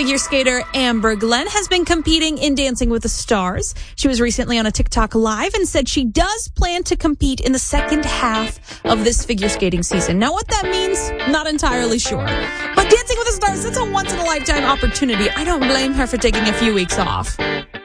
Figure skater Amber Glenn has been competing in Dancing with the Stars. She was recently on a TikTok live and said she does plan to compete in the second half of this figure skating season. Now, what that means, not entirely sure. But Dancing with the Stars, that's a once-in-a-lifetime opportunity. I don't blame her for taking a few weeks off.